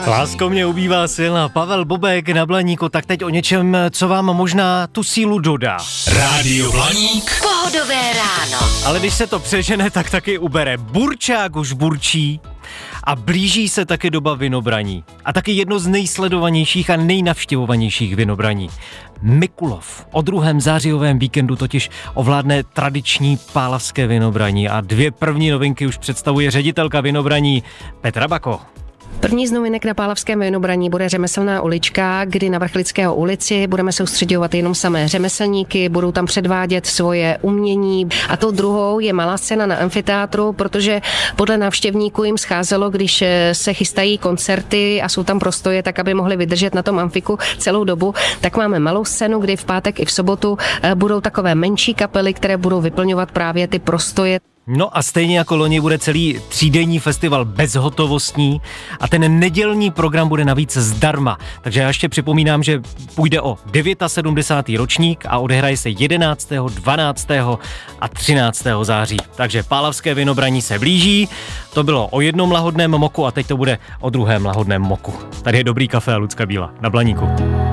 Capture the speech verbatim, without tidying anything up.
Lásko mě ubývá silná. Pavel Bobek na Blaníku, tak teď o něčem, co vám možná tu sílu dodá. Rádio Blaník. Pohodové ráno. Ale když se to přežene, tak taky ubere. Burčák už burčí a blíží se taky doba vinobraní. A taky jedno z nejsledovanějších a nejnavštěvovanějších vinobraní. Mikulov. O druhém zářijovém víkendu totiž ovládne tradiční pálavské vinobraní a dvě první novinky už představuje ředitelka vinobraní Petra Bako. První z novinek na pálavském vinobraní bude řemeslná ulička, kdy na Vrchlického ulici budeme soustředovat jenom samé řemeslníky, budou tam předvádět svoje umění. A tou druhou je malá scéna na amfiteátru, protože podle návštěvníků jim scházelo, když se chystají koncerty a jsou tam prostoje, tak aby mohli vydržet na tom amfiku celou dobu, tak máme malou scénu, kdy v pátek i v sobotu budou takové menší kapely, které budou vyplňovat právě ty prostoje. No a stejně jako loni bude celý třídenní festival bezhotovostní a ten nedělní program bude navíc zdarma. Takže já ještě připomínám, že půjde o sedmdesátý devátý ročník a odehraje se jedenáctého, dvanáctého a třináctého září. Takže pálavské vinobraní se blíží, to bylo o jednom lahodném moku a teď to bude o druhém lahodném moku. Tady je dobrý kafe a Lucka Bíla na Blaníku.